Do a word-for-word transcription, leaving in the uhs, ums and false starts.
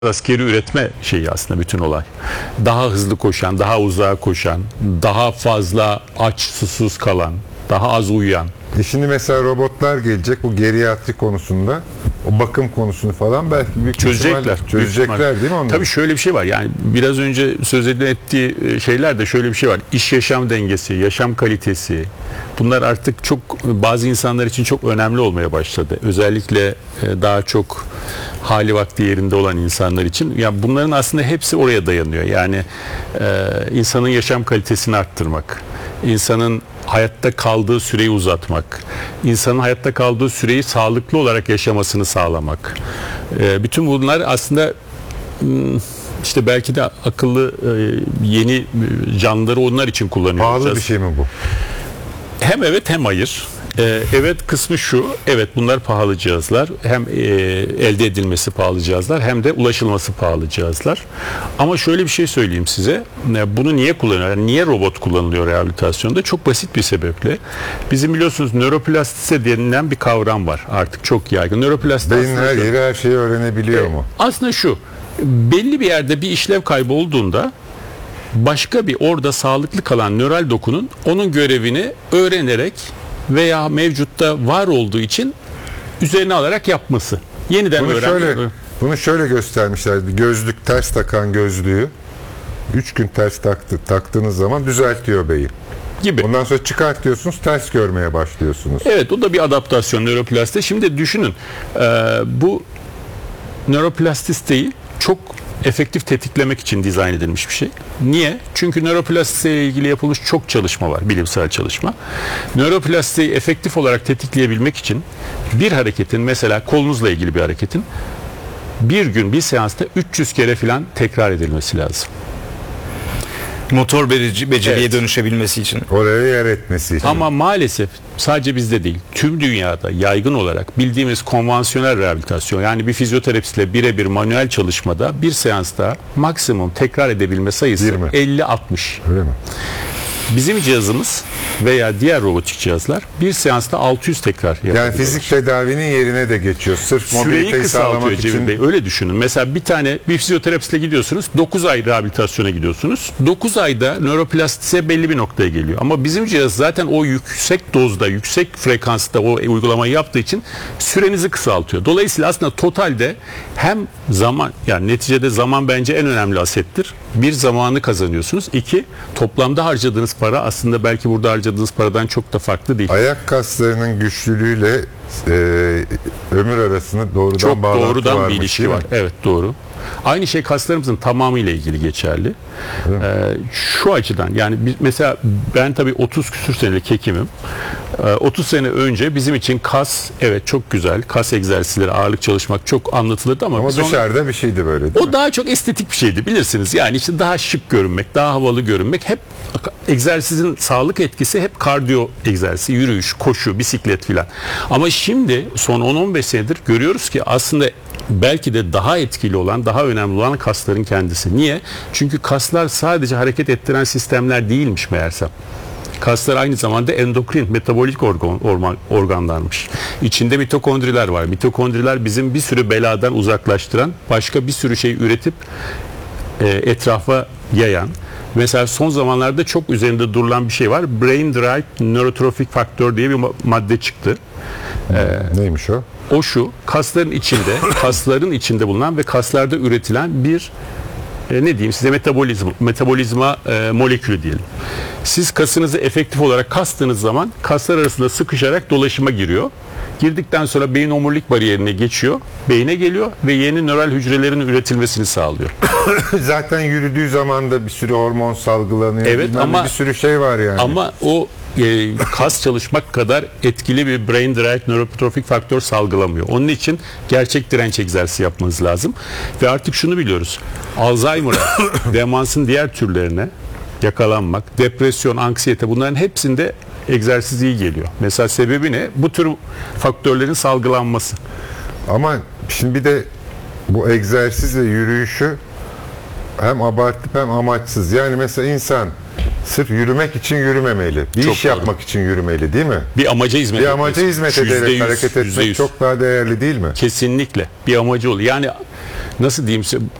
Askeri üretme şeyi aslında bütün olay. Daha hızlı koşan, daha uzağa koşan, daha fazla aç, susuz kalan, daha az uyuyan. E şimdi mesela robotlar gelecek bu geriatri konusunda, o bakım konusunu falan belki büyük çözecekler. Çözecekler değil mi onlar? Tabii şöyle bir şey var. Yani biraz önce söz ettiği şeyler de şöyle bir şey var. İş yaşam dengesi, yaşam kalitesi. Bunlar artık çok bazı insanlar için çok önemli olmaya başladı. Özellikle daha çok hali vakti yerinde olan insanlar için. Yani bunların aslında hepsi oraya dayanıyor. Yani e, insanın yaşam kalitesini arttırmak, insanın hayatta kaldığı süreyi uzatmak, insanın hayatta kaldığı süreyi sağlıklı olarak yaşamasını sağlamak. E, bütün bunlar aslında işte belki de akıllı e, yeni canlıları onlar için kullanıyoruz. Pahalı bir şey mi bu? Hem evet hem hayır. Ee, evet kısmı şu, evet bunlar pahalı cihazlar. Hem e, elde edilmesi pahalı cihazlar hem de ulaşılması pahalı cihazlar. Ama şöyle bir şey söyleyeyim size. Bunu niye kullanıyor? Yani niye robot kullanılıyor rehabilitasyonda? Çok basit bir sebeple. Bizim biliyorsunuz nöroplastise denilen bir kavram var. Artık çok yaygın. Nöroplastise beyin her yeri her şeyi öğrenebiliyor e, mu? Aslında şu. Belli bir yerde bir işlev kaybı olduğunda başka bir orada sağlıklı kalan nöral dokunun onun görevini öğrenerek veya mevcutta var olduğu için üzerine alarak yapması. Yeniden bunu öğrenmek. Şöyle, bunu şöyle göstermişlerdi. Gözlük, ters takan gözlüğü üç gün ters taktı, taktığınız zaman düzeltiyor beyin. Gibi. Ondan sonra çıkartıyorsunuz, ters görmeye başlıyorsunuz. Evet, o da bir adaptasyon nöroplastiste. Şimdi düşünün, e, bu nöroplastisteyi çok efektif tetiklemek için dizayn edilmiş bir şey. Niye? Çünkü nöroplastise ile ilgili yapılmış çok çalışma var, bilimsel çalışma. Nöroplastiseyi efektif olarak tetikleyebilmek için bir hareketin, mesela kolunuzla ilgili bir hareketin bir gün bir seansta üç yüz kere falan tekrar edilmesi lazım. Motor beceri, beceriye evet. dönüşebilmesi için. Oraya yer etmesi için. Ama maalesef sadece bizde değil, tüm dünyada yaygın olarak bildiğimiz konvansiyonel rehabilitasyon, yani bir fizyoterapistle birebir manuel çalışmada bir seansta maksimum tekrar edebilme sayısı elli altmış. Öyle mi? Bizim cihazımız veya diğer robotik cihazlar bir seansta altı yüz tekrar yapıyor. Yani fizik tedavinin yerine de geçiyor. Sırf mobiliteyi sağlamak için. Bey, öyle düşünün. Mesela bir tane bir fizyoterapistle gidiyorsunuz. dokuz ay rehabilitasyona gidiyorsunuz. dokuz ayda nöroplastise belli bir noktaya geliyor. Ama bizim cihaz zaten o yüksek dozda, yüksek frekansta o uygulamayı yaptığı için sürenizi kısaltıyor. Dolayısıyla aslında totalde hem zaman, yani neticede zaman bence en önemli asettir. Bir, zamanı kazanıyorsunuz. İki, toplamda harcadığınız para aslında belki burada harcadığınız paradan çok da farklı değil. Ayak kaslarının güçlülüğüyle e, ömür arasında doğrudan çok bağlantı doğrudan varmış, bir ilişki var. Evet, doğru. Aynı şey kaslarımızın tamamıyla ilgili geçerli. Ee, şu açıdan, yani biz, mesela ben tabii otuz küsür senelik hekimim. Ee, otuz sene önce bizim için kas, evet çok güzel. Kas egzersizleri, ağırlık çalışmak çok anlatılırdı ama, ama biz dışarıda onu, bir şeydi böyle değil o mi? daha çok estetik bir şeydi, bilirsiniz. Yani işte daha şık görünmek, daha havalı görünmek. Hep egzersizin sağlık etkisi hep kardiyo egzersizi, yürüyüş, koşu, bisiklet filan. Ama şimdi son on on beş senedir görüyoruz ki aslında belki de daha etkili olan, daha önemli olan kasların kendisi. Niye? Çünkü kaslar sadece hareket ettiren sistemler değilmiş meğersem. Kaslar aynı zamanda endokrin, metabolik organ, orman, organlarmış. İçinde mitokondriler var. Mitokondriler bizim bir sürü beladan uzaklaştıran, başka bir sürü şey üretip e, etrafa yayan. Mesela son zamanlarda çok üzerinde durulan bir şey var. Brain Derived Neurotrophic Factor diye bir madde çıktı. Ee, Neymiş o? O şu, kasların içinde, kasların içinde bulunan ve kaslarda üretilen bir e, ne diyeyim size metabolizma, metabolizma e, molekülü diyelim. Siz kasınızı efektif olarak kastığınız zaman kaslar arasında sıkışarak dolaşıma giriyor. Girdikten sonra beyin omurilik bariyerine geçiyor, beyine geliyor ve yeni nöral hücrelerin üretilmesini sağlıyor. Zaten yürüdüğü zaman da bir sürü hormon salgılanıyor. Evet, ama bir sürü şey var yani. Ama o e, kas çalışmak kadar etkili bir brain derived neurotrophic faktör salgılamıyor. Onun için gerçek direnç egzersizi yapmanız lazım. Ve artık şunu biliyoruz. Alzheimer'a, demansın diğer türlerine yakalanmak, depresyon, anksiyete, bunların hepsinde egzersiz iyi geliyor. Mesela sebebi ne? Bu tür faktörlerin salgılanması. Ama şimdi bir de bu egzersiz ve yürüyüşü hem abartıp hem amaçsız. Yani mesela insan sırf yürümek için yürümemeli. Bir çok iş doğru. yapmak için yürümeli değil mi? Bir amaca hizmet Bir amaca hizmet ederek hareket etmek çok daha değerli değil mi? Kesinlikle. Bir amacı oluyor. Yani nasıl diyeyim size,